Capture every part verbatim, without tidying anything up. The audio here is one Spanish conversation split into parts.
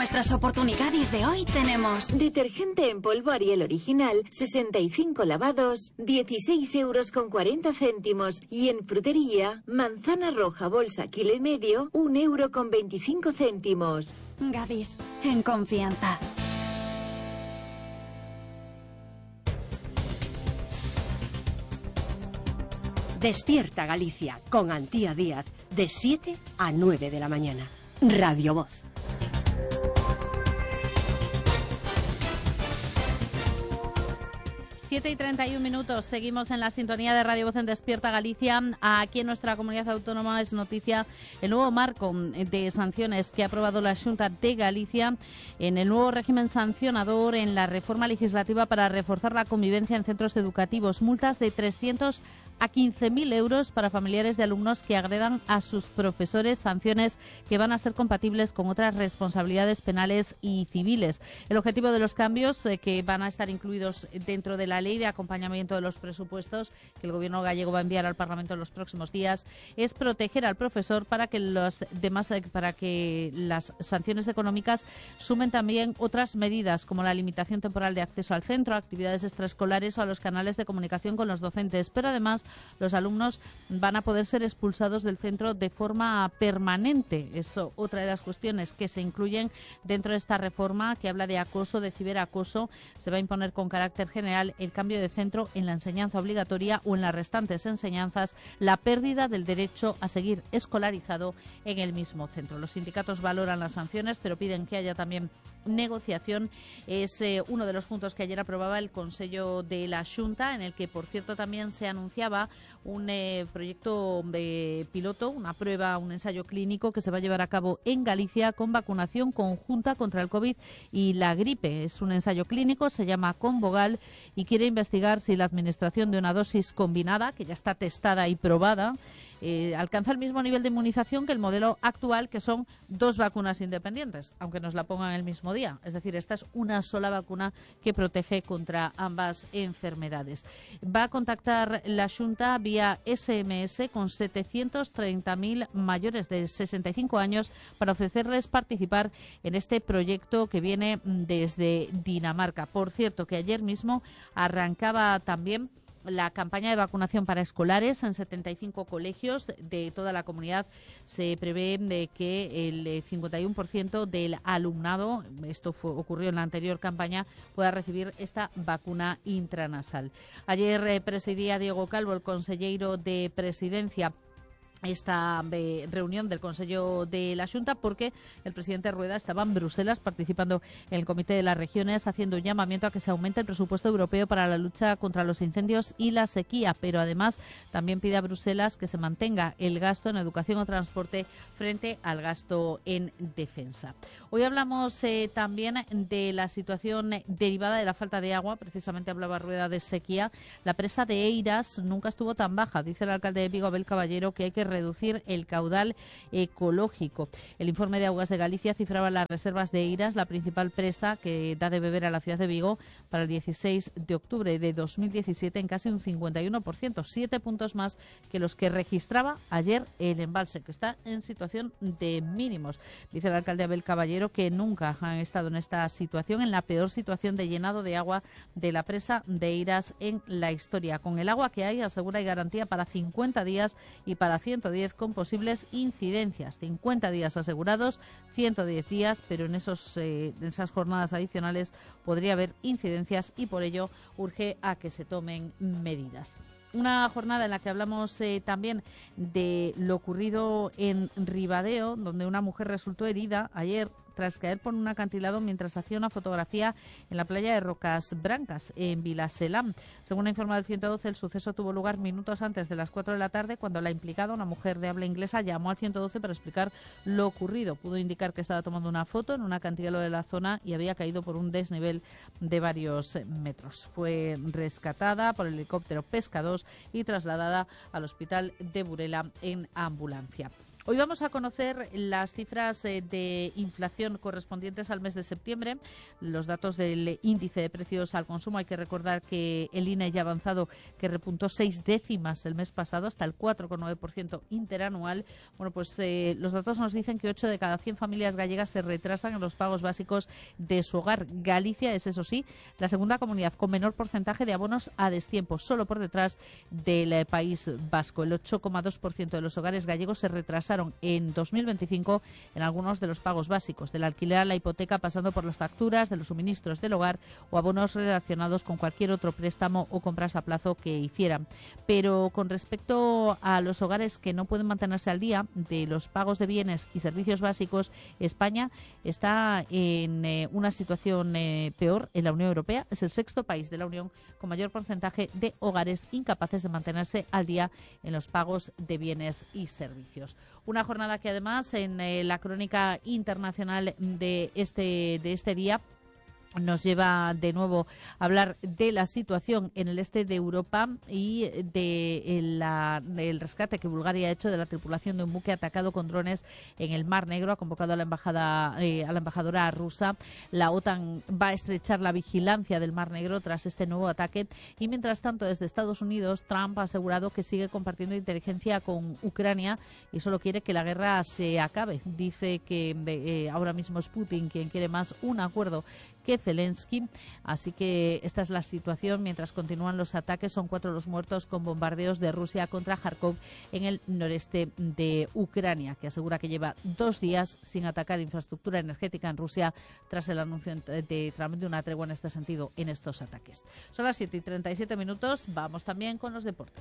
nuestras oportunidades de hoy tenemos detergente en polvo Ariel original, sesenta y cinco lavados, dieciséis euros con cuarenta céntimos. Y en frutería, manzana roja bolsa kilo y medio, un euro con veinticinco céntimos. Gadis, en confianza. Despierta Galicia con Antía Díaz de siete a nueve de la mañana. Radio Voz. siete y treinta y un minutos, seguimos en la sintonía de Radio Voz en Despierta Galicia. Aquí en nuestra comunidad autónoma es noticia el nuevo marco de sanciones que ha aprobado la Xunta de Galicia en el nuevo régimen sancionador en la reforma legislativa para reforzar la convivencia en centros educativos. Multas de trescientos a quince mil euros para familiares de alumnos que agredan a sus profesores, sanciones que van a ser compatibles con otras responsabilidades penales y civiles. El objetivo de los cambios eh, que van a estar incluidos dentro de la ley de acompañamiento de los presupuestos que el Gobierno gallego va a enviar al Parlamento en los próximos días es proteger al profesor para que los demás, eh, para que las sanciones económicas sumen también otras medidas como la limitación temporal de acceso al centro, a actividades extraescolares o a los canales de comunicación con los docentes, pero además los alumnos van a poder ser expulsados del centro de forma permanente. Eso, otra de las cuestiones que se incluyen dentro de esta reforma que habla de acoso, de ciberacoso. Se va a imponer con carácter general el cambio de centro en la enseñanza obligatoria o en las restantes enseñanzas, la pérdida del derecho a seguir escolarizado en el mismo centro. Los sindicatos valoran las sanciones, pero piden que haya también negociación. Es eh, uno de los puntos que ayer aprobaba el Consejo de la Xunta, en el que, por cierto, también se anunciaba un eh, proyecto de piloto, una prueba, un ensayo clínico que se va a llevar a cabo en Galicia con vacunación conjunta contra el COVID y la gripe. Es un ensayo clínico, se llama Convogal y quiere investigar si la administración de una dosis combinada, que ya está testada y probada, eh, alcanza el mismo nivel de inmunización que el modelo actual, que son dos vacunas independientes, aunque nos la pongan el mismo día. Es decir, esta es una sola vacuna que protege contra ambas enfermedades. Va a contactar la Xunta vía ese eme ese con setecientos treinta mil mayores de sesenta y cinco años para ofrecerles participar en este proyecto que viene desde Dinamarca. Por cierto, que ayer mismo arrancaba también la campaña de vacunación para escolares en setenta y cinco colegios de toda la comunidad. Se prevé de que el cincuenta y uno por ciento del alumnado, esto fue, ocurrió en la anterior campaña, pueda recibir esta vacuna intranasal. Ayer eh, presidía Diego Calvo, el consejero de Presidencia, esta eh, reunión del Consejo de la Xunta, porque el presidente Rueda estaba en Bruselas participando en el Comité de las Regiones, haciendo un llamamiento a que se aumente el presupuesto europeo para la lucha contra los incendios y la sequía, pero además también pide a Bruselas que se mantenga el gasto en educación o transporte frente al gasto en defensa. Hoy hablamos eh, también de la situación derivada de la falta de agua. Precisamente hablaba Rueda de sequía. La presa de Eiras nunca estuvo tan baja, dice el alcalde de Vigo, Abel Caballero, que hay que reducir el caudal ecológico. El informe de Aguas de Galicia cifraba las reservas de Eiras, la principal presa que da de beber a la ciudad de Vigo, para el dieciséis de octubre de dos mil diecisiete en casi un cincuenta y uno por ciento, siete puntos más que los que registraba ayer el embalse, que está en situación de mínimos. Dice el alcalde Abel Caballero que nunca han estado en esta situación, en la peor situación de llenado de agua de la presa de Eiras en la historia. Con el agua que hay, asegura y garantía para cincuenta días y para ciento diez con posibles incidencias. cincuenta días asegurados, ciento diez días, pero en, esos, eh, en esas jornadas adicionales podría haber incidencias y por ello urge a que se tomen medidas. Una jornada en la que hablamos eh, también de lo ocurrido en Ribadeo, donde una mujer resultó herida ayer tras caer por un acantilado mientras hacía una fotografía en la playa de Rocas Brancas, en Vilaselam. Según ha informado el ciento doce, el suceso tuvo lugar minutos antes de las cuatro de la tarde, cuando la implicada, una mujer de habla inglesa, llamó al ciento doce para explicar lo ocurrido. Pudo indicar que estaba tomando una foto en un acantilado de la zona y había caído por un desnivel de varios metros. Fue rescatada por el helicóptero Pesca dos y trasladada al hospital de Burela en ambulancia. Hoy vamos a conocer las cifras eh, de inflación correspondientes al mes de septiembre, los datos del índice de precios al consumo. Hay que recordar que el I N E ya ha avanzado que repuntó seis décimas el mes pasado hasta el cuatro coma nueve por ciento interanual. Bueno, pues eh, los datos nos dicen que ocho de cada cien familias gallegas se retrasan en los pagos básicos de su hogar. Galicia es, eso sí, la segunda comunidad con menor porcentaje de abonos a destiempo, solo por detrás del eh, País Vasco. El ocho coma dos por ciento de los hogares gallegos se retrasaron en dos mil veinticinco en algunos de los pagos básicos, del alquiler a la hipoteca, pasando por las facturas de los suministros del hogar o abonos relacionados con cualquier otro préstamo o compras a plazo que hicieran. Pero con respecto a los hogares que no pueden mantenerse al día de los pagos de bienes y servicios básicos, España está en eh, una situación eh, peor en la Unión Europea. Es el sexto país de la Unión con mayor porcentaje de hogares incapaces de mantenerse al día en los pagos de bienes y servicios. Una jornada que además en eh, la crónica internacional de este, de este día nos lleva de nuevo a hablar de la situación en el este de Europa y de la, del rescate que Bulgaria ha hecho de la tripulación de un buque atacado con drones en el Mar Negro. Ha convocado a la embajada eh, a la embajadora rusa. La OTAN va a estrechar la vigilancia del Mar Negro tras este nuevo ataque. Y mientras tanto, desde Estados Unidos, Trump ha asegurado que sigue compartiendo inteligencia con Ucrania y solo quiere que la guerra se acabe. Dice que eh, ahora mismo es Putin quien quiere más un acuerdo que Zelensky. Así que esta es la situación mientras continúan los ataques. Son cuatro los muertos con bombardeos de Rusia contra Kharkov en el noreste de Ucrania, que asegura que lleva dos días sin atacar infraestructura energética en Rusia tras el anuncio de Trump de una tregua en este sentido en estos ataques. Son las siete y treinta y siete minutos. Vamos también con los deportes.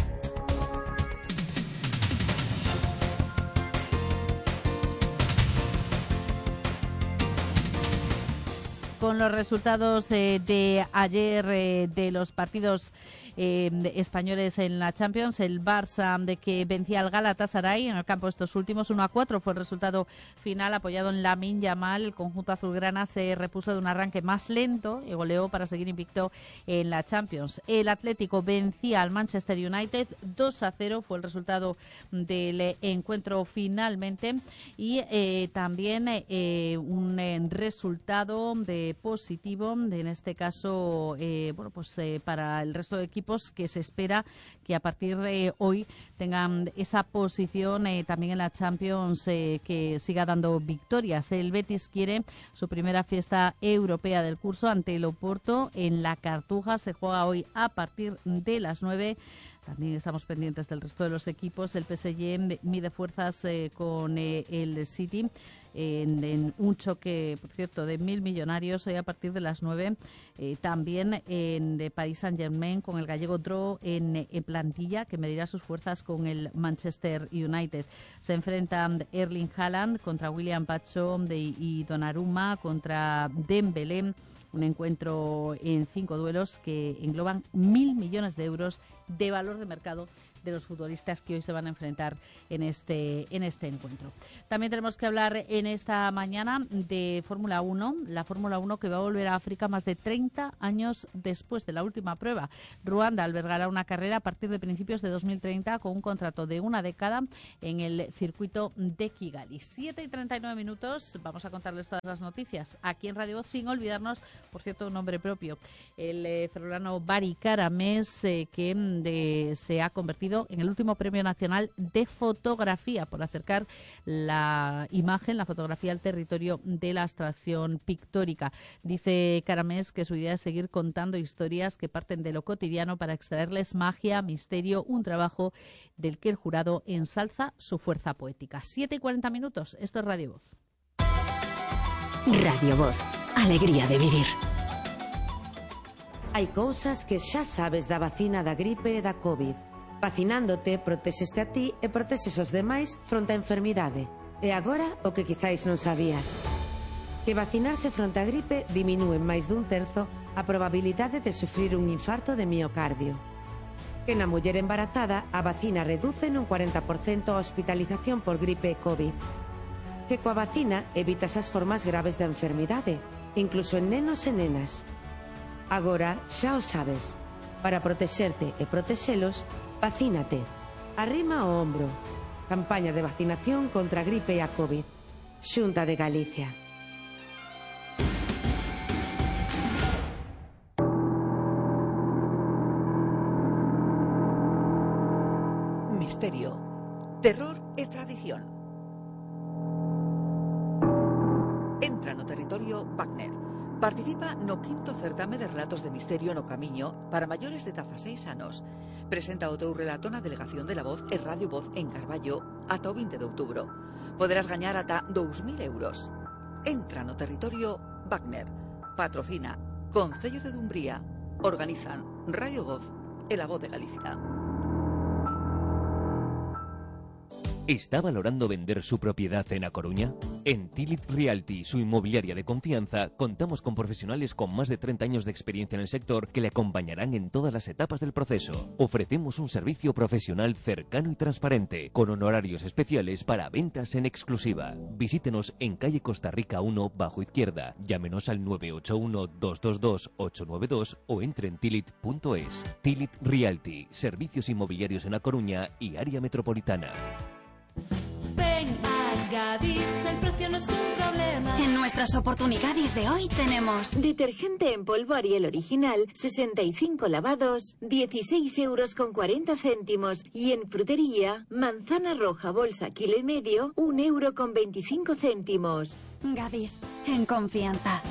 Con los resultados eh, de ayer eh, de los partidos eh, españoles en la Champions, el Barça de que vencía al Galatasaray en el campo de estos últimos uno a cuatro fue el resultado final, apoyado en Lamine Yamal. El conjunto azulgrana se repuso de un arranque más lento y goleó para seguir invicto en la Champions. El Atlético vencía al Manchester United dos a cero, fue el resultado del encuentro finalmente, y eh, también eh, un eh, resultado de positivo, en este caso, eh, bueno, pues eh, para el resto de equipos que se espera que a partir de hoy tengan esa posición eh, también en la Champions, eh, que siga dando victorias. El Betis quiere su primera fiesta europea del curso ante el Oporto en la Cartuja. Se juega hoy a partir de las nueve. También estamos pendientes del resto de los equipos. El P S G mide fuerzas eh, con eh, el City en, en un choque, por cierto, de mil millonarios hoy a partir de las nueve. Eh, también en de Paris Saint-Germain con el gallego Draw en, en plantilla, que medirá sus fuerzas con el Manchester United. Se enfrentan Erling Haaland contra William Pacho de, y Donnarumma contra Dembélé. Un encuentro en cinco duelos que engloban mil millones de euros de valor de mercado de los futbolistas que hoy se van a enfrentar en este en este encuentro. También tenemos que hablar en esta mañana de Fórmula uno, la Fórmula uno que va a volver a África más de treinta años después de la última prueba. Ruanda albergará una carrera a partir de principios de dos mil treinta con un contrato de una década en el circuito de Kigali. siete y treinta y nueve minutos, vamos a contarles todas las noticias aquí en Radio Voz, sin olvidarnos, por cierto, un nombre propio, el eh, ferrolano Bari Caramés, eh, que de, se ha convertido en el último Premio Nacional de Fotografía por acercar la imagen, la fotografía al territorio de la abstracción pictórica. Dice Caramés que su idea es seguir contando historias que parten de lo cotidiano para extraerles magia, misterio, un trabajo del que el jurado ensalza su fuerza poética. siete y cuarenta minutos, esto es Radio Voz. Radio Voz, alegría de vivir. Hai cousas que xa sabes da vacina da gripe e da COVID. Vacinándote, protexeste a ti e protexes os demais fronte á enfermidade. E agora, o que quizáis non sabías. Que vacinarse fronte á gripe diminúe en máis dun terzo a probabilidade de sufrir un infarto de miocardio. Que na muller embarazada a vacina reduce nun cuarenta por cento a hospitalización por gripe e COVID. Que coa vacina evitas as formas graves da enfermidade, incluso en nenos e nenas. Agora xa o sabes. Para protexerte e protexelos, vacínate. Arrima o ombro. Campaña de vacinación contra a gripe e a COVID. Xunta de Galicia. Misterio, terror e tradición. Entra no territorio Wagner. Participa no quinto certame de relatos de misterio no Camiño para maiores de dieciséis anos. Presenta o teu relato na Delegación de la Voz e Radio Voz en Carballo ata o vinte de outubro. Poderás gañar ata dous mil euros. Entra no territorio Wagner. Patrocina Concello de Dumbría. Organizan Radio Voz e la Voz de Galicia. ¿Está valorando vender su propiedad en A Coruña? En Tilit Realty, su inmobiliaria de confianza, contamos con profesionales con más de treinta años de experiencia en el sector que le acompañarán en todas las etapas del proceso. Ofrecemos un servicio profesional cercano y transparente, con honorarios especiales para ventas en exclusiva. Visítenos en calle Costa Rica uno, bajo izquierda. Llámenos al nueve ocho uno, dos dos dos, ocho nueve dos o entre en tilit punto es. Tilit Realty, servicios inmobiliarios en A Coruña y área metropolitana. Ven a Gadis, el precio no es un problema. En nuestras oportunidades de hoy tenemos detergente en polvo Ariel original, sesenta y cinco lavados, dieciséis euros con cuarenta céntimos. Y en frutería, manzana roja bolsa kilo y medio, un euro con veinticinco céntimos. Gadis, en confianza.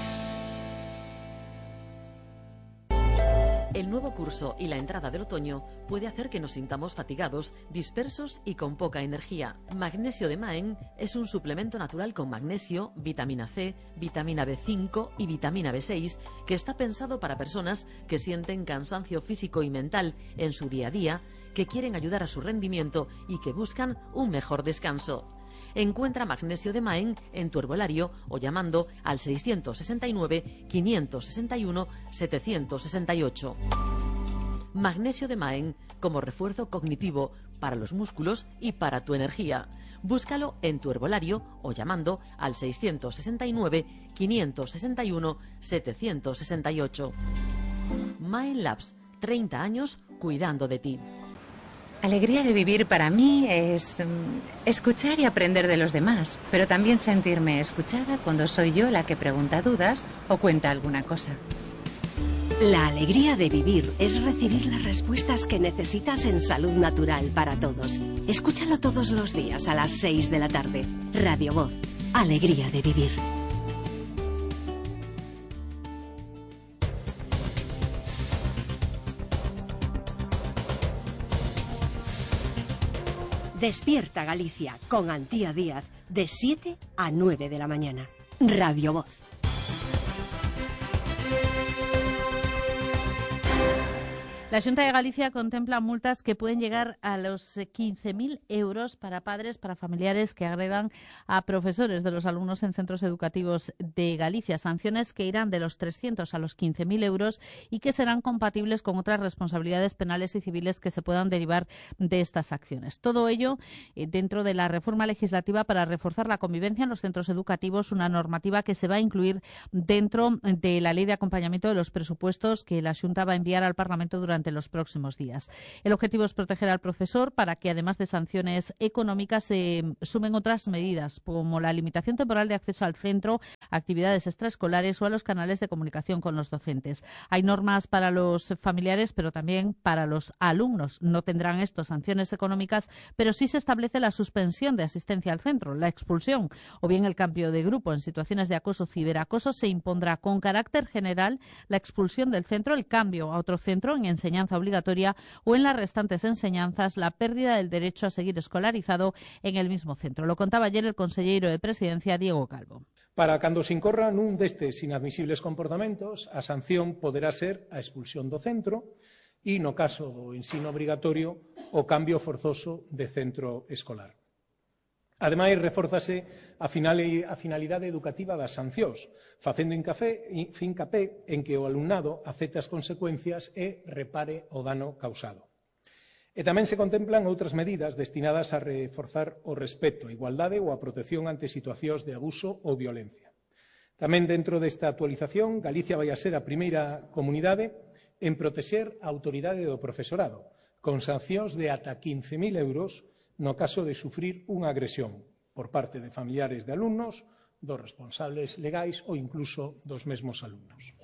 El nuevo curso y la entrada del otoño puede hacer que nos sintamos fatigados, dispersos y con poca energía. Magnesio de Maen es un suplemento natural con magnesio, vitamina C, vitamina B cinco y vitamina B seis que está pensado para personas que sienten cansancio físico y mental en su día a día, que quieren ayudar a su rendimiento y que buscan un mejor descanso. Encuentra magnesio de Maen en tu herbolario o llamando al seiscientos sesenta y nueve, quinientos sesenta y uno, setecientos sesenta y ocho. Magnesio de Maen como refuerzo cognitivo para los músculos y para tu energía. Búscalo en tu herbolario o llamando al seiscientos sesenta y nueve, quinientos sesenta y uno, setecientos sesenta y ocho. Maen Labs, treinta años cuidando de ti. Alegría de vivir para mí es um, escuchar y aprender de los demás, pero también sentirme escuchada cuando soy yo la que pregunta dudas o cuenta alguna cosa. La alegría de vivir es recibir las respuestas que necesitas en Salud Natural para todos. Escúchalo todos los días a las seis de la tarde. Radio Voz. Alegría de vivir. Despierta Galicia con Antía Díaz de siete a nueve de la mañana. Radio Voz. La Xunta de Galicia contempla multas que pueden llegar a los quince mil euros para padres, para familiares que agredan a profesores de los alumnos en centros educativos de Galicia. Sanciones que irán de los trescientos a los quince mil euros y que serán compatibles con otras responsabilidades penales y civiles que se puedan derivar de estas acciones. Todo ello eh, dentro de la reforma legislativa para reforzar la convivencia en los centros educativos, una normativa que se va a incluir dentro de la ley de acompañamiento de los presupuestos que la Xunta va a enviar al Parlamento durante durante los próximos días. El objetivo es proteger al profesor para que, además de sanciones económicas, se sumen otras medidas, como la limitación temporal de acceso al centro, actividades extraescolares o a los canales de comunicación con los docentes. Hay normas para los familiares, pero también para los alumnos. No tendrán estos sanciones económicas, pero sí se establece la suspensión de asistencia al centro, la expulsión o bien el cambio de grupo. En situaciones de acoso o ciberacoso se impondrá con carácter general la expulsión del centro, el cambio a otro centro en enseñanza obligatoria o en las restantes enseñanzas la pérdida del derecho a seguir escolarizado en el mismo centro. Lo contaba ayer el consellero de Presidencia, Diego Calvo. Para cando se incorra nun destes inadmisibles comportamentos, a sanción poderá ser a expulsión do centro e, no caso do ensino obrigatorio, o cambio forzoso de centro escolar. Ademais, refórzase a finalidade educativa das sancións, facendo fincapé en que o alumnado acepte as consecuencias e repare o dano causado. E tamén se contemplan outras medidas destinadas a reforzar o respeto, a igualdade ou a protección ante situacións de abuso ou violencia. Tamén dentro desta actualización, Galicia vai a ser a primeira comunidade en protexer a autoridade do profesorado, con sancións de ata quince mil euros no caso de sufrir unha agresión por parte de familiares de alumnos, dos responsables legais ou incluso dos mesmos alumnos.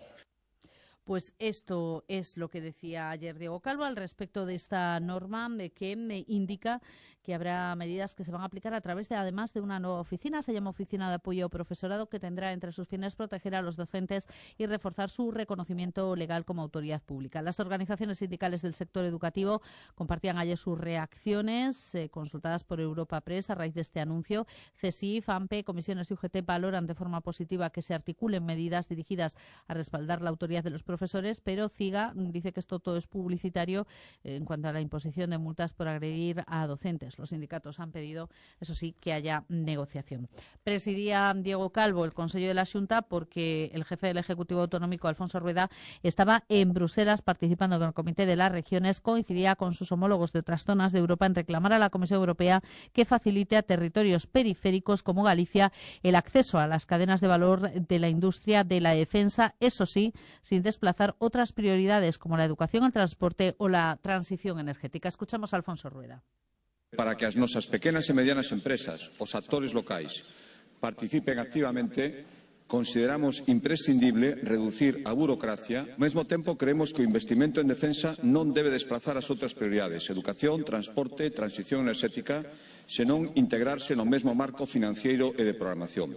Pues esto es lo que decía ayer Diego Calvo al respecto de esta norma que me indica que habrá medidas que se van a aplicar a través de, además de una nueva oficina, se llama Oficina de Apoyo Profesorado, que tendrá entre sus fines proteger a los docentes y reforzar su reconocimiento legal como autoridad pública. Las organizaciones sindicales del sector educativo compartían ayer sus reacciones eh, consultadas por Europa Press a raíz de este anuncio. CESIF, AMPE, Comisiones y U G T valoran de forma positiva que se articulen medidas dirigidas a respaldar la autoridad de los profesores, pero CIGA dice que esto todo es publicitario eh, en cuanto a la imposición de multas por agredir a docentes. Los sindicatos han pedido, eso sí, que haya negociación. Presidía Diego Calvo el Consejo de la Xunta porque el jefe del Ejecutivo Autonómico, Alfonso Rueda, estaba en Bruselas participando con el Comité de las Regiones. Coincidía con sus homólogos de otras zonas de Europa en reclamar a la Comisión Europea que facilite a territorios periféricos como Galicia el acceso a las cadenas de valor de la industria de la defensa, eso sí, sin desplazar otras prioridades como la educación, el transporte o la transición energética. Escuchamos a Alfonso Rueda. Para que as nosas pequenas e medianas empresas, os actores locais, participen activamente, consideramos imprescindible reducir a burocracia. Ao mesmo tempo, creemos que o investimento en defensa non debe desplazar as outras prioridades, educación, transporte, transición enerxética, senón integrarse no mesmo marco financiero e de programación.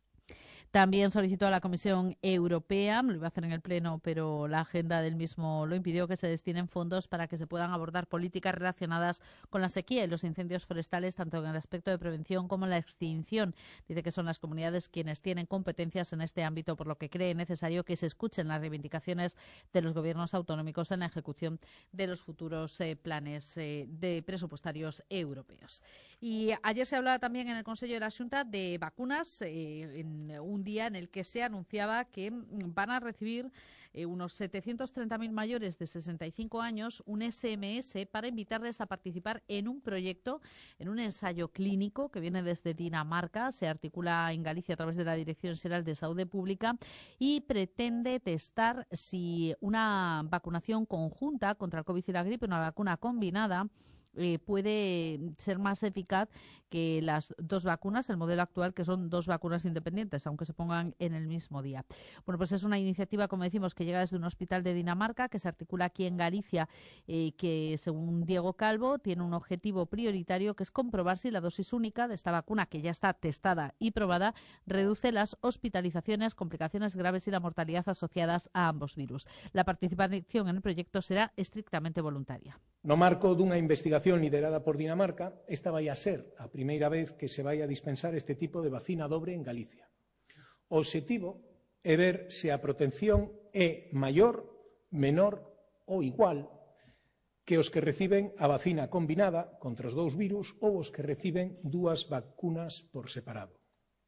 También solicitó a la Comisión Europea, lo iba a hacer en el Pleno, pero la agenda del mismo lo impidió, que se destinen fondos para que se puedan abordar políticas relacionadas con la sequía y los incendios forestales, tanto en el aspecto de prevención como en la extinción. Dice que son las comunidades quienes tienen competencias en este ámbito, por lo que cree necesario que se escuchen las reivindicaciones de los gobiernos autonómicos en la ejecución de los futuros eh, planes eh, de presupuestarios europeos. Y ayer se hablaba también en el Consejo de la Xunta de vacunas, eh, en un un día en el que se anunciaba que van a recibir eh, unos setecientos treinta mil mayores de sesenta y cinco años un S M S para invitarles a participar en un proyecto, en un ensayo clínico que viene desde Dinamarca, se articula en Galicia a través de la Dirección Xeral de Saúde Pública y pretende testar si una vacunación conjunta contra el COVID y la gripe, una vacuna combinada, Eh, puede ser más eficaz que las dos vacunas, el modelo actual, que son dos vacunas independientes, aunque se pongan en el mismo día. Bueno, pues es una iniciativa, como decimos, que llega desde un hospital de Dinamarca, que se articula aquí en Galicia, eh, que según Diego Calvo tiene un objetivo prioritario, que es comprobar si la dosis única de esta vacuna, que ya está testada y probada, reduce las hospitalizaciones, complicaciones graves y la mortalidad asociadas a ambos virus. La participación en el proyecto será estrictamente voluntaria. No marco dunha investigación liderada por Dinamarca, esta vai a ser a primeira vez que se vai a dispensar este tipo de vacina dobre en Galicia. O obxectivo é ver se a protección é maior, menor ou igual que os que reciben a vacina combinada contra os dous virus ou os que reciben dúas vacunas por separado.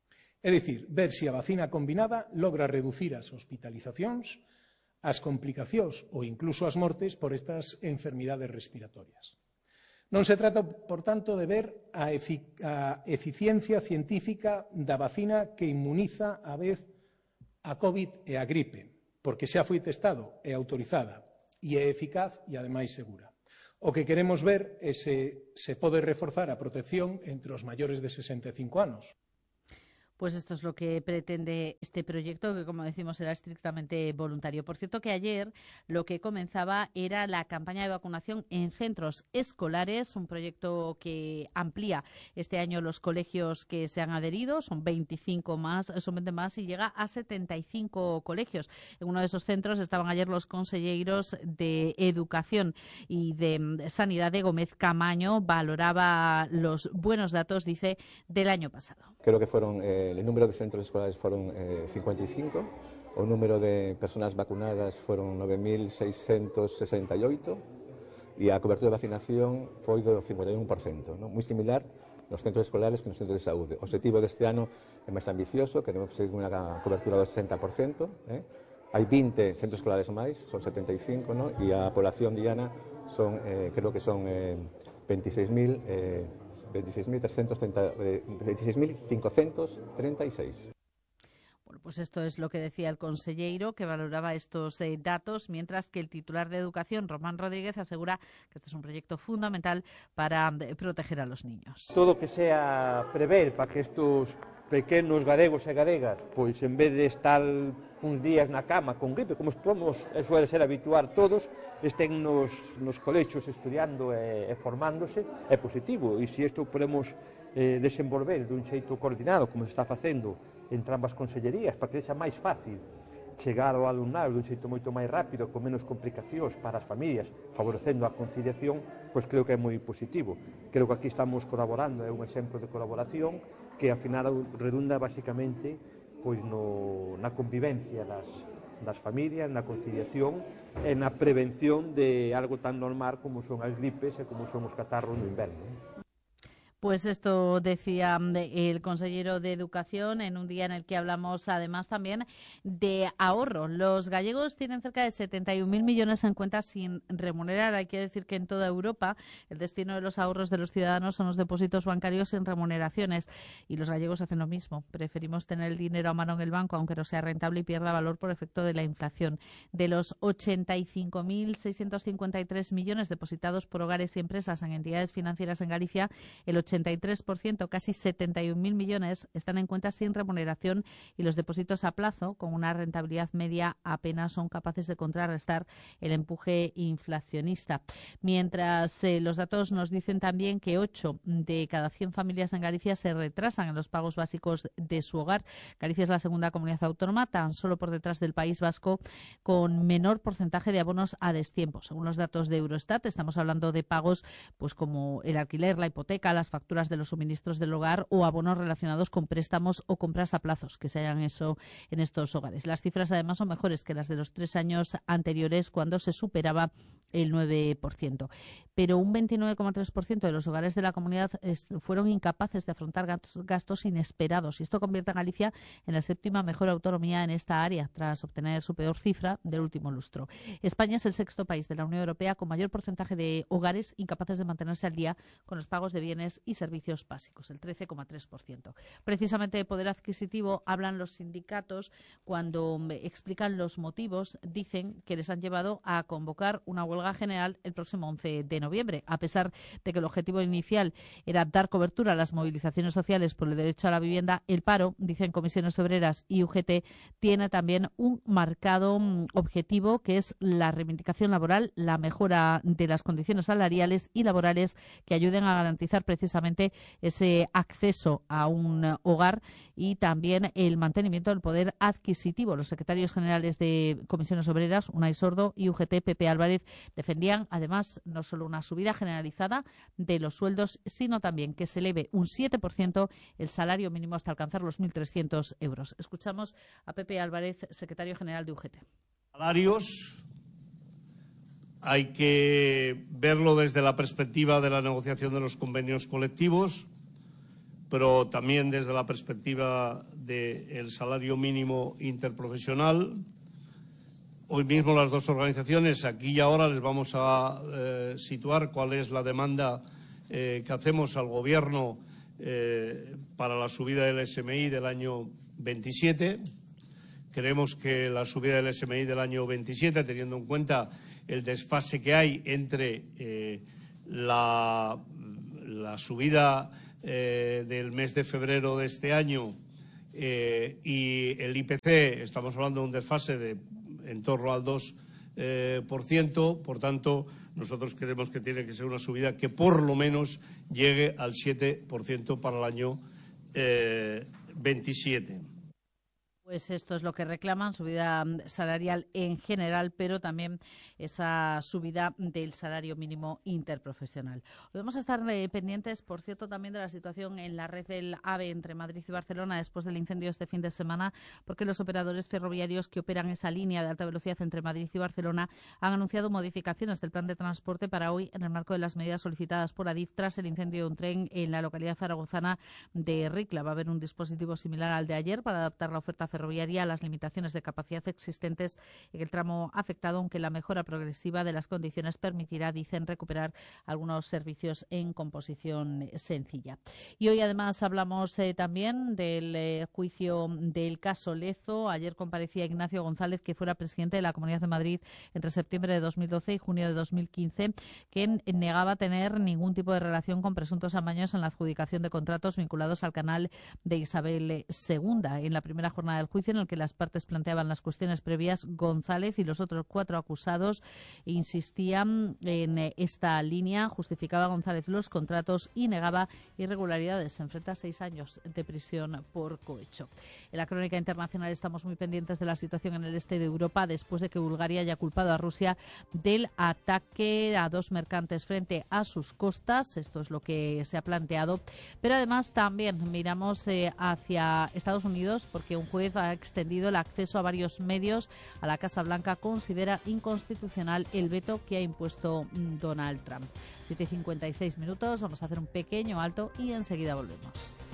É dicir, ver se a vacina combinada logra reducir as hospitalizacións, as complicacións ou incluso as mortes por estas enfermidades respiratorias. Non se trata, por tanto, de ver a, efic a eficiencia científica da vacina que inmuniza a vez a COVID e a gripe, porque xa foi testado e autorizada e é eficaz e, ademais, segura. O que queremos ver é se se pode reforzar a protección entre os maiores de sesenta e cinco anos. Pues esto es lo que pretende este proyecto, que como decimos será estrictamente voluntario. Por cierto que ayer lo que comenzaba era la campaña de vacunación en centros escolares, un proyecto que amplía este año los colegios que se han adherido, son veinticinco más, son veinte más y llega a setenta y cinco colegios. En uno de esos centros estaban ayer los consejeros de Educación y de Sanidad de Gómez Camaño, valoraba los buenos datos, dice, del año pasado. Creo que fueron, eh, el número de centros escolares fueron eh, cincuenta y cinco, o número de personas vacunadas fueron nove mil seiscentos sesenta e oito e a cobertura de vacinación foi do cincuenta y uno por ciento, ¿no? Moi similar nos centros escolares que nos centros de saúde. O objetivo deste ano é máis ambicioso, queremos conseguir unha cobertura do sesenta por ciento, eh? Hai vinte centros escolares máis, son setenta y cinco, ¿no? E a población diana son, eh, creo que son eh, veintiséis mil eh, veintiséis mil quinientos treinta y seis. Bueno, pues esto es lo que decía el conselleiro, que valoraba estos eh, datos, mientras que el titular de Educación, Román Rodríguez, asegura que este es un proyecto fundamental para eh, proteger a los niños. Todo que sea prever para que estos pequenos galegos e galegas, pois en vez de estar uns días na cama con gripe, como estamos, e suele ser habitual todos, estén nos, nos colexios estudiando e, e formándose, é positivo. E se isto podemos eh, desenvolver dun xeito coordinado, como se está facendo entre ambas consellerías, para que sexa máis fácil chegar ao alumnado dun xeito moito máis rápido, con menos complicacións para as familias, favorecendo a conciliación, pois creo que é moi positivo. Creo que aquí estamos colaborando, é un exemplo de colaboración que, ao final, redunda basicamente pois no, na convivencia das, das familias, na conciliación e na prevención de algo tan normal como son as gripes e como son os catarros no inverno. Pues esto decía el consejero de Educación en un día en el que hablamos además también de ahorro. Los gallegos tienen cerca de setenta y un mil millones en cuentas sin remunerar. Hay que decir que en toda Europa el destino de los ahorros de los ciudadanos son los depósitos bancarios sin remuneraciones. Y los gallegos hacen lo mismo. Preferimos tener el dinero a mano en el banco, aunque no sea rentable y pierda valor por efecto de la inflación. De los ochenta y cinco mil seiscientos cincuenta y tres millones depositados por hogares y empresas en entidades financieras en Galicia, el ochenta y tres por ciento, casi setenta y un mil millones, están en cuentas sin remuneración y los depósitos a plazo, con una rentabilidad media, apenas son capaces de contrarrestar el empuje inflacionista. Mientras eh, los datos nos dicen también que ocho de cada cien familias en Galicia se retrasan en los pagos básicos de su hogar. Galicia es la segunda comunidad autónoma, tan solo por detrás del País Vasco, con menor porcentaje de abonos a destiempo. Según los datos de Eurostat, estamos hablando de pagos pues como el alquiler, la hipoteca, las facturas de los suministros del hogar o abonos relacionados con préstamos o compras a plazos que se hagan eso en estos hogares. Las cifras además son mejores que las de los tres años anteriores, cuando se superaba el nueve por ciento. Pero un veintinueve coma tres por ciento de los hogares de la comunidad fueron incapaces de afrontar gastos inesperados, y esto convierte a Galicia en la séptima mejor autonomía en esta área, tras obtener su peor cifra del último lustro. España es el sexto país de la Unión Europea con mayor porcentaje de hogares incapaces de mantenerse al día con los pagos de bienes y servicios básicos, el trece coma tres por ciento. Precisamente de poder adquisitivo hablan los sindicatos cuando explican los motivos. Dicen que les han llevado a convocar una huelga general el próximo once de noviembre, a pesar de que el objetivo inicial era dar cobertura a las movilizaciones sociales por el derecho a la vivienda. El paro, dicen Comisiones Obreras y U G T, tiene también un marcado objetivo, que es la reivindicación laboral, la mejora de las condiciones salariales y laborales que ayuden a garantizar precisamente ese acceso a un hogar y también el mantenimiento del poder adquisitivo. Los secretarios generales de Comisiones Obreras, Unai Sordo, y U G T, Pepe Álvarez, defendían además no solo una subida generalizada de los sueldos, sino también que se eleve un siete por ciento el salario mínimo hasta alcanzar los mil trescientos euros. Escuchamos a Pepe Álvarez, secretario general de U G T. Salarios hay que verlo desde la perspectiva de la negociación de los convenios colectivos, pero también desde la perspectiva del salario mínimo interprofesional. Hoy mismo las dos organizaciones, aquí y ahora, les vamos a eh, situar cuál es la demanda eh, que hacemos al Gobierno eh, para la subida del S M I del año veintisiete. Creemos que la subida del S M I del año veintisiete, teniendo en cuenta el desfase que hay entre eh, la, la subida eh, del mes de febrero de este año eh, y el I P C, estamos hablando de un desfase de en torno al dos por ciento. Eh, por tanto, nosotros creemos que tiene que ser una subida que por lo menos llegue al siete por ciento para el año eh, veintisiete. Pues esto es lo que reclaman, subida salarial en general, pero también esa subida del salario mínimo interprofesional. Hoy vamos a estar eh, pendientes, por cierto, también de la situación en la red del AVE entre Madrid y Barcelona después del incendio este fin de semana, porque los operadores ferroviarios que operan esa línea de alta velocidad entre Madrid y Barcelona han anunciado modificaciones del plan de transporte para hoy en el marco de las medidas solicitadas por Adif tras el incendio de un tren en la localidad zaragozana de Ricla. Va a haber un dispositivo similar al de ayer para adaptar la oferta ferroviaria ferroviaria las limitaciones de capacidad existentes en el tramo afectado, aunque la mejora progresiva de las condiciones permitirá, dicen, recuperar algunos servicios en composición sencilla. Y hoy además hablamos eh, también del eh, juicio del caso Lezo. Ayer comparecía Ignacio González, que fuera presidente de la Comunidad de Madrid entre septiembre de dos mil doce y junio de dos mil quince, que negaba tener ningún tipo de relación con presuntos amaños en la adjudicación de contratos vinculados al canal de Isabel segunda. En la primera jornada del juicio, en el que las partes planteaban las cuestiones previas, González y los otros cuatro acusados insistían en esta línea. Justificaba González los contratos y negaba irregularidades. Se enfrenta a seis años de prisión por cohecho. En la crónica internacional estamos muy pendientes de la situación en el este de Europa después de que Bulgaria haya culpado a Rusia del ataque a dos mercantes frente a sus costas. Esto es lo que se ha planteado. Pero además también miramos eh, hacia Estados Unidos, porque un juez ha extendido el acceso a varios medios a la Casa Blanca. Considera inconstitucional el veto que ha impuesto Donald Trump. siete y cincuenta y seis minutos, vamos a hacer un pequeño alto y enseguida volvemos.